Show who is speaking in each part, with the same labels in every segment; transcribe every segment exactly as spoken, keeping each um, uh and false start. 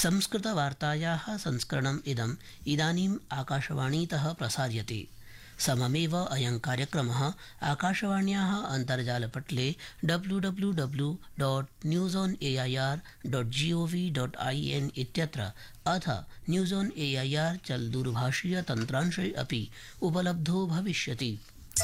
Speaker 1: संस्कृतवार्तायाः संस्करणम् इदम् इदानीम् आकाशवाणीतः प्रसार्यते। सममेव अयं कार्यक्रमः आकाशवाण्याः अन्तर्जालपटले W W W dot news on A I R dot G O V dot I N इत्यत्र अथ news on A I R चल दूरभाषीयतन्त्रांशे अपि उपलब्धो भविष्यति।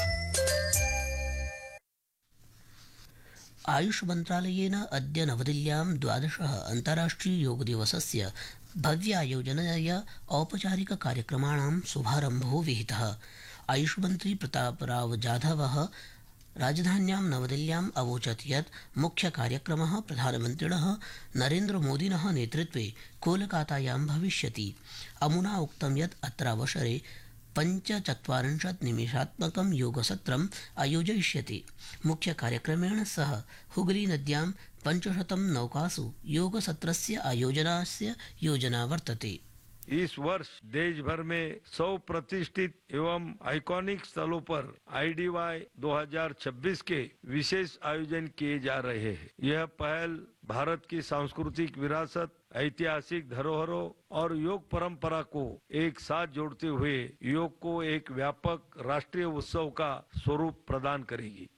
Speaker 1: आयुष मन्त्रालयेन अद्य नवदिल्ल्यां द्वादशः अन्ताराष्ट्रिय योग दिवसस्य भव्यायोजनया औपचारिक कार्यक्रमाणां शुभारम्भो विहितः। आयुषमन्त्री प्रतापराव जाधवः राजधान्यां नवदिल्ल्याम् अवोचत् यत् मुख्यकार्यक्रमः प्रधानमन्त्रिणः नरेन्द्रमोदिनः नेतृत्वे कोलकातायां भविष्यति। अमुना उक्तं यत् अत्रावसरे पञ्चचत्वारिंशत् निमेषात्मकं योगसत्रम् आयोजयिष्यते। मुख्यकार्यक्रमेण सह हुगली नद्यां पञ्चशतं नौकासु योगसत्रस्य आयोजनस्य योजना वर्तते।
Speaker 2: इस वर्ष देश भर में सौ प्रतिष्ठित एवं आइकॉनिक स्थलों पर आई डी वाई दो हज़ार छब्बीस के विशेष आयोजन किए जा रहे हैं। यह पहल भारत की सांस्कृतिक विरासत, ऐतिहासिक धरोहरों और योग परंपरा को एक साथ जोड़ते हुए योग को एक व्यापक राष्ट्रीय उत्सव का स्वरूप प्रदान करेगी।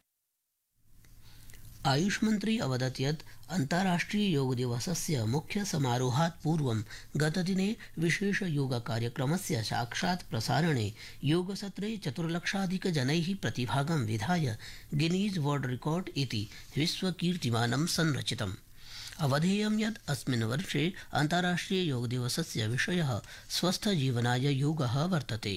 Speaker 1: आयुष मंत्री अवदत् यत् अन्ताराष्ट्रिय योग दिवसस्य मुख्य समारोहात् पूर्वं गतदिने विशेष योग कार्यक्रमस्य साक्षात् प्रसारणे योगसत्रे चतुर्लक्षाधिकजनैः प्रतिभागं विधाय गिनीज वर्ल्ड रिकॉर्ड इति विश्वकीर्तिमानं संरचितम्। अवधेयं यत् अस्मिन् वर्षे अन्ताराष्ट्रिय योग दिवसस्य विषयः स्वस्थजीवनाय योगः वर्तते।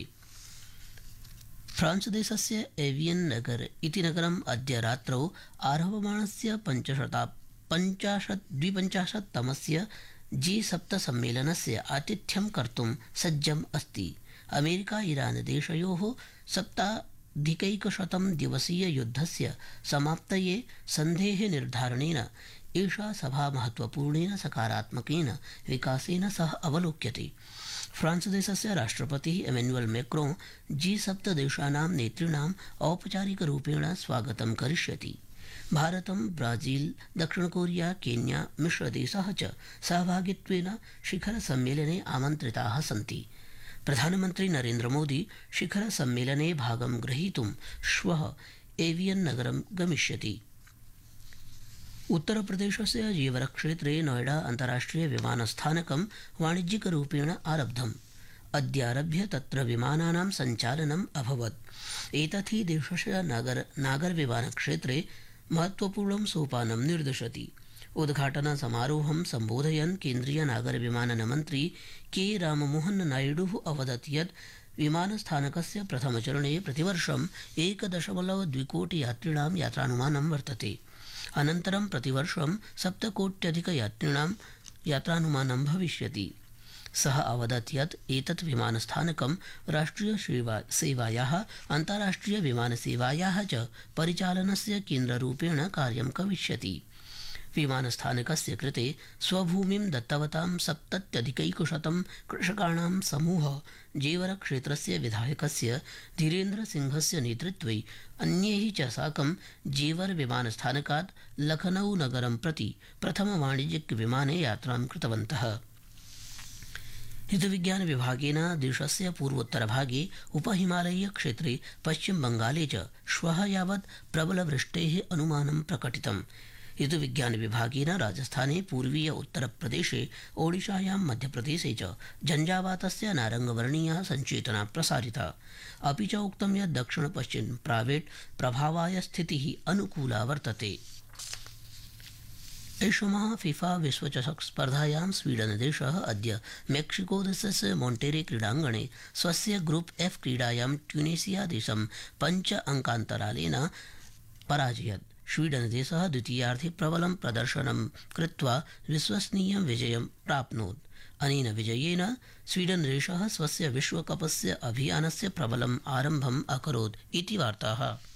Speaker 1: फ्रांस देशस्य एवियन नगर इति नगरम् अद्य रात्रौ आरभमाणस्य पञ्चशता पञ्चाशत् द्विपञ्चाशत्तमस्य जी सप्त सम्मेलनस्य आतिथ्यं कर्तुं सज्जम् अस्ति। अमेरिका ईरान देशयोः सप्ताधिकैकशतं दिवसीय युद्धस्य समाप्तये सन्धेः निर्धारणेन एषा सभा महत्वपूर्णेन सकारात्मकेन विकासेन सह अवलोक्यते। फ्रांस देशस्य राष्ट्रपतिः एमेन्युएल मैक्रों जी सप्त देशानां नेतॄणाम् औपचारिकरूपेण स्वागतं करिष्यति। भारतं, ब्राजील, दक्षिण कोरिया, केन्या मिश्रदेशः च सहभागित्वेन शिखर सम्मेलने आमन्त्रिताः सन्ति। प्रधानमन्त्री नरेन्द्र मोदी शिखर सम्मेलने भागं ग्रहीतुं श्वः एवियन नगरं गमिष्यति। उत्तरप्रदेशस्य जीवर क्षेत्रे नोएडा अन्ताराष्ट्रिय विमानस्थानकं वाणिज्यिकरूपेण आरब्धम्। अद्यारभ्य तत्र विमानानां सञ्चालनम् अभवत्। एतद्धि देशस्य नागर नागर विमानक्षेत्रे महत्वपूर्णं सोपानं निर्दिशति। उद्घाटन समारोहं सम्बोधयन् केन्द्रीय नागर विमानन मन्त्री के राममोहन नायडुः अवदत् यत् विमानस्थानकस्य प्रथमचरणे प्रतिवर्षम् एक दशमलव द्विकोटि यात्रिणां यात्रानुमानं वर्तते। अनन्तरं प्रतिवर्षं सप्तकोट्यधिकयात्रिणां यात्रानुमानं भविष्यति। सः अवदत् यत् एतत् विमानस्थानकं राष्ट्रिय सेवा सेवायाः अन्ताराष्ट्रिय विमानसेवायाः च परिचालनस्य केन्द्ररूपेण कार्यं करिष्यति। विमानस्थानकस्य कृते स्वभूमिं दत्तवतां सप्तत्यधिकैकशतं कृषकाणां समूहः जेवरक्षेत्रस्य विधायकस्य धीरेन्द्रसिंहस्य नेतृत्वे अन्यैः च साकं जेवर विमानस्थानकात् लखनऊ नगरं प्रति प्रथमवाणिज्यिकविमाने यात्रां कृतवन्तः। ऋतुविज्ञान विभागेन देशस्य पूर्वोत्तरभागे उपहिमालयीयक्षेत्रे पश्चिमबङ्गाले च श्वः यावत् प्रबलवृष्टेः अनुमानं प्रकटितम्। ऋतुविज्ञान विभागेन राजस्थाने, पूर्वीय उत्तरप्रदेशे, ओडिशायां, मध्यप्रदेशे च झञ्झावातस्य नारङ्गवर्णीया सञ्चेतना प्रसारिता। अपि च उक्तं यत् दक्षिण पश्चिम प्रावेट् प्रभावाय स्थितिः अनुकूला वर्तते। ऐषमः फिफा विश्वचषक स्पर्धायां स्वीडन देशः अद्य मेक्सिको देशस्य मोन्टेरे क्रीडाङ्गणे स्वस्य ग्रुप एफ क्रीडायां ट्यूनीशिया देशं पञ्च अंकान्तरालेन पराजयत्। स्वीडन देशः द्वितीयार्धे प्रबलं प्रदर्शनं कृत्वा विश्वसनीयं विजयं प्राप्नोत्। अनेन विजयेन स्वीडन देशः स्वस्य विश्वकपस्य अभियानस्य प्रबलम् आरम्भम् अकरोत् इति वार्ताः।